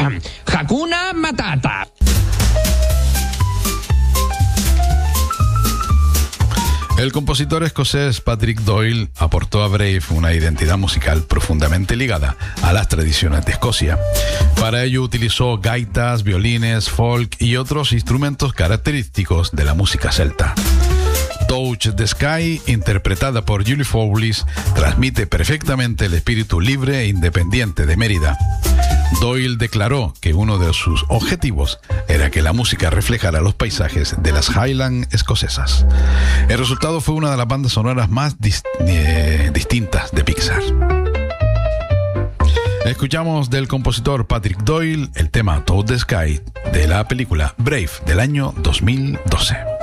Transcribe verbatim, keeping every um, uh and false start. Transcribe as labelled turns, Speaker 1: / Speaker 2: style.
Speaker 1: Hakuna Matata.
Speaker 2: El compositor escocés Patrick Doyle aportó a Brave una identidad musical profundamente ligada a las tradiciones de Escocia. Para ello utilizó gaitas, violines, folk y otros instrumentos característicos de la música celta. Touch the Sky, interpretada por Julie Fowlis, transmite perfectamente el espíritu libre e independiente de Mérida. Doyle declaró que uno de sus objetivos era que la música reflejara los paisajes de las Highlands escocesas. El resultado fue una de las bandas sonoras más dis- eh, distintas de Pixar. Escuchamos del compositor Patrick Doyle el tema Touch the Sky de la película Brave del año dos mil doce.